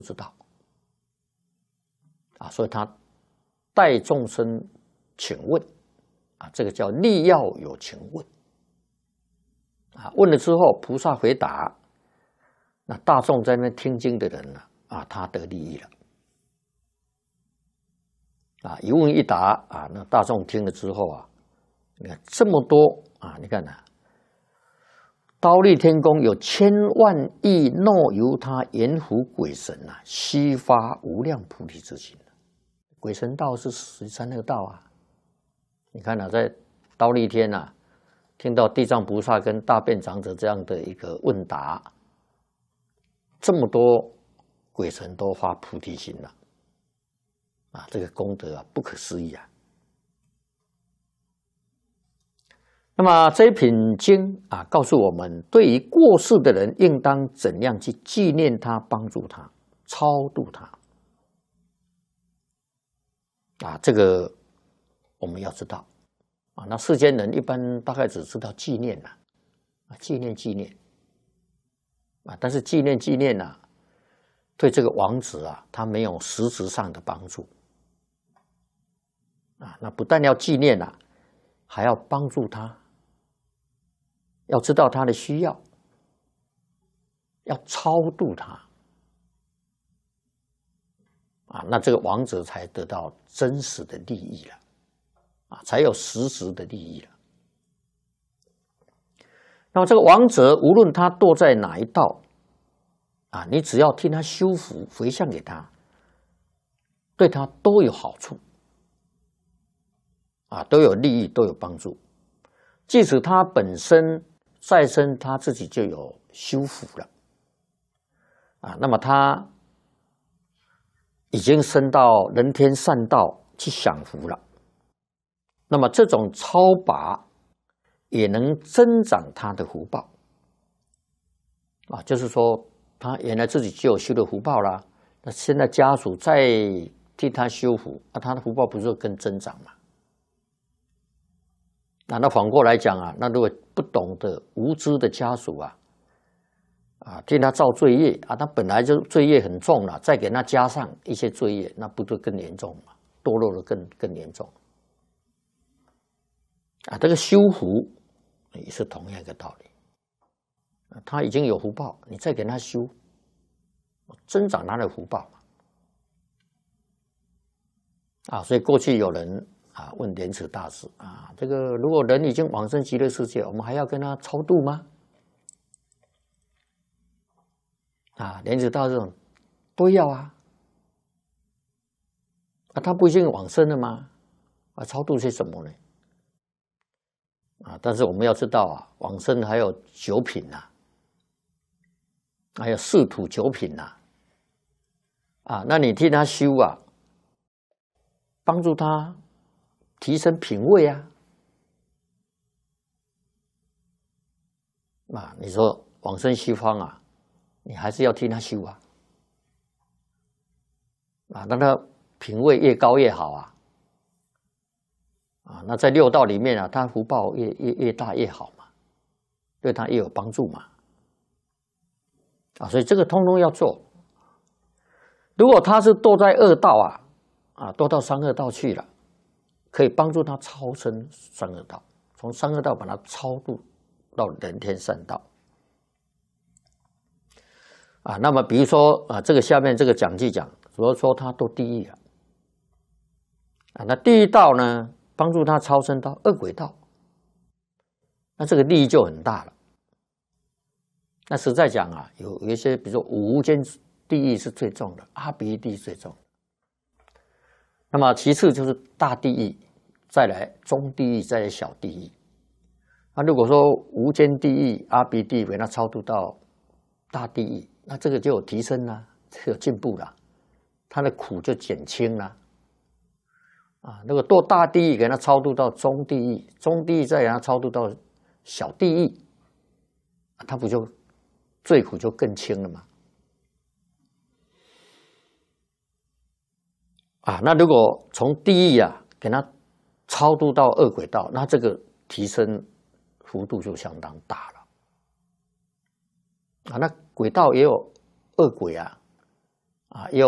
知道啊，所以他代众生请问啊，这个叫利要有情问啊。问了之后，菩萨回答，那大众在那边听经的人呢啊，他得利益了啊。一问一答啊，那大众听了之后啊，你看这么多啊，你看啊。忉利天宫有千万亿诺由他阎浮鬼神啊，悉发无量菩提之心。鬼神道是十三恶道啊！你看啊，在忉利天啊，听到地藏菩萨跟大辩长者这样的一个问答，这么多鬼神都发菩提心了啊！这个功德啊，不可思议啊！那么这一品经啊，告诉我们，对于过世的人，应当怎样去纪念他、帮助他、超度他啊？这个我们要知道啊。那世间人一般大概只知道纪念啊，纪念啊，但是纪念啊，对这个亡者啊，他没有实质上的帮助啊。那不但要纪念啊，还要帮助他。要知道他的需要，要超度他啊，那这个亡者才得到真实的利益了啊，才有实质的利益了。那么这个亡者无论他堕在哪一道啊，你只要替他修福回向给他，对他都有好处啊，都有利益，都有帮助。即使他本身再生，他自己就有修福了啊。那么他已经升到人天善道去享福了。那么这种超拔也能增长他的福报啊，就是说他原来自己就有修的福报啦，那现在家属再替他修福，那他的福报不是更增长吗？那反过来讲啊，那如果不懂得无知的家属啊，替他造罪业啊，他本来就罪业很重了，再给他加上一些罪业，那不就更严重吗？堕落的更严重啊！这个修福也是同样一个道理他已经有福报，你再给他修，增长他的福报啊！所以过去有人问莲池大师啊，这个如果人已经往生极乐世界，我们还要跟他超度吗？莲池大师说都要啊，他不已经往生了吗？超度些什么呢？但是我们要知道往生还有9品还有四土9品那你替他修帮助他提升品位你说往生西方你还是要替他修让他品位越高越好那在6道里面他福报越大越好嘛，对他越有帮助嘛所以这个通通要做。如果他是堕在恶道堕到三恶道去了，可以帮助他超生三恶道，从三恶道把他超度到人天善道那么比如说这个下面这个讲记讲，如果说他堕地狱了那地狱道呢，帮助他超生到恶鬼道，那这个利益就很大了。那实在讲有一些，比如说无间地狱是最重的，阿鼻地狱最重。那么其次就是大地狱，再来中地狱，再来小地狱。如果说无间地狱、阿鼻地狱给他超度到大地狱，那这个就有提升了，就有进步了，他的苦就减轻了。如果堕大地狱给他超度到中地狱，中地狱再给他超度到小地狱，他不就罪苦就更轻了吗？那如果从地狱给他超度到恶鬼道，那这个提升幅度就相当大了。那鬼道也有恶鬼又